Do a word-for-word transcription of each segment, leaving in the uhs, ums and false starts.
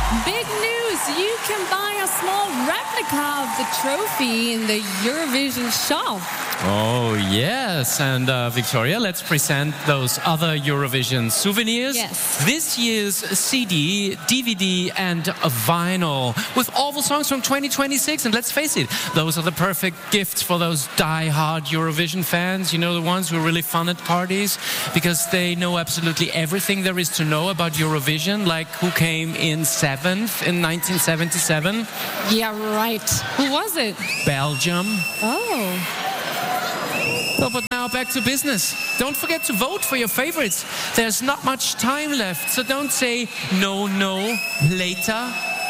Big news! You can buy a small replica of the trophy in the Eurovision shop. Oh, yes. And uh, Victoria, let's present those other Eurovision souvenirs. Yes. This year's C D, D V D, and a vinyl with all the songs from twenty twenty-six. And let's face it, those are the perfect gifts for those die-hard Eurovision fans. You know, the ones who are really fun at parties because they know absolutely everything there is to know about Eurovision, like who came in seventh in nineteen seventy-seven. Yeah, right. Who was it? Belgium. Oh. Well, but now back to business. Don't forget to vote for your favorites. There's not much time left, so don't say no, no, later.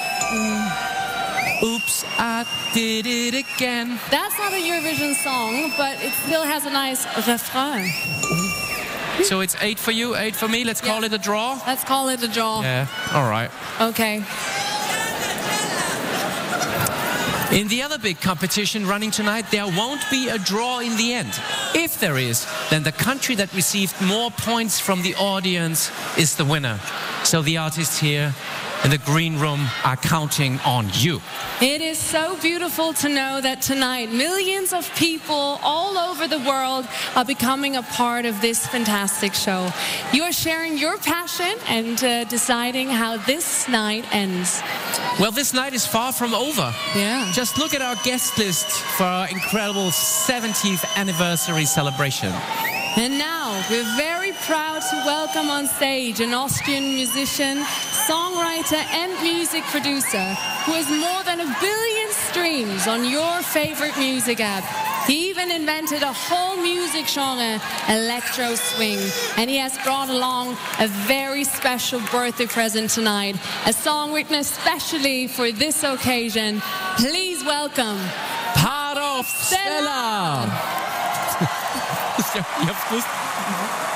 Mm. Oops, I did it again. That's not a Eurovision song, but it still has a nice refrain. So it's eight for you, eight for me. Let's Yeah. call it a draw. Let's call it a draw. Yeah, all right. Okay. In the other big competition running tonight, there won't be a draw in the end. If there is, then the country that received more points from the audience is the winner. So the artists here in the green room are counting on you. It is so beautiful to know that tonight millions of people all over the world are becoming a part of this fantastic show. You are sharing your passion and uh, deciding how this night ends. Well, this night is far from over. Yeah. Just look at our guest list for our incredible seventieth anniversary celebration. And now we're very proud to welcome on stage an Austrian musician, songwriter and music producer who has more than a billion streams on your favorite music app. He even invented a whole music genre, electro swing, and he has brought along a very special birthday present tonight, a song written especially for this occasion. Please welcome Part of Stella! Stella. Ich hab's gewusst.